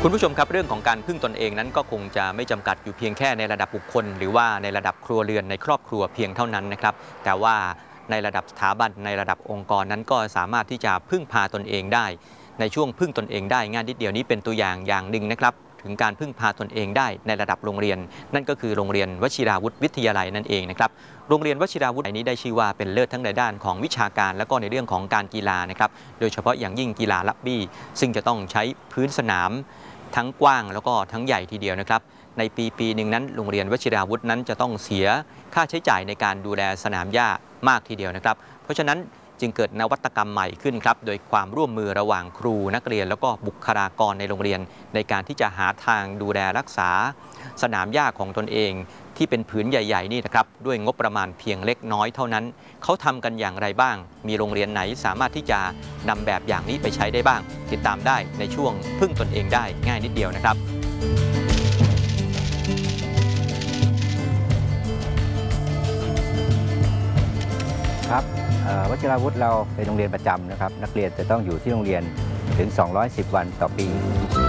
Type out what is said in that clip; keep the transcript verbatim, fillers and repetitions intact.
คุณผู้ชมครับเรื่องของการพึ่งตนเองนั้นก็คงจะไม่จำกัดอยู่เพียงแค่ในระดับบุคคลหรือว่าในระดับครัวเรือนในครอบครัวเพียงเท่านั้นนะครับแต่ว่าในระดับสถาบันในระดับองค์กรนั้นก็สามารถที่จะพึ่งพาตนเองได้ในช่วงพึ่งตนเองได้งานนิดเดียวนี้เป็นตัวอย่างอย่างหนึ่งนะครับถึงการพึ่งพาตนเองได้ในระดับโรงเรียนนั่นก็คือโรงเรียนวชิราวุธวิทยาลัยนั่นเองนะครับโรงเรียนวชิราวุธนี้ได้ชื่อว่าเป็นเลิศทั้งในด้านของวิชาการและก็ในเรื่องของการกีฬานะครับโดยเฉพาะอย่างยิ่งกีฬารักบี้ซึ่งจะต้องใช้พื้นสนามทั้งกว้างแล้วก็ทั้งใหญ่ทีเดียวนะครับในปีปีหนึ่งนั้นโรงเรียนวชิราวุธนั้นจะต้องเสียค่าใช้จ่ายในการดูแลสนามหญ้ามากทีเดียวนะครับเพราะฉะนั้นจึงเกิดนวัตกรรมใหม่ขึ้นครับโดยความร่วมมือระหว่างครูนักเรียนแล้วก็บุคลากรในโรงเรียนในการที่จะหาทางดูแลรักษาสนามหญ้าของตนเองที่เป็นผืนใหญ่ๆนี่นะครับด้วยงบประมาณเพียงเล็กน้อยเท่านั้นเขาทำกันอย่างไรบ้างมีโรงเรียนไหนสามารถที่จะนำแบบอย่างนี้ไปใช้ได้บ้างติดตามได้ในช่วงพึ่งตนเองได้ง่ายนิดเดียวนะครับครับวชิราวุธเราเป็นโรงเรียนประจำนะครับนักเรียนจะต้องอยู่ที่โรงเรียนถึงสองร้อยสิบวันต่อปี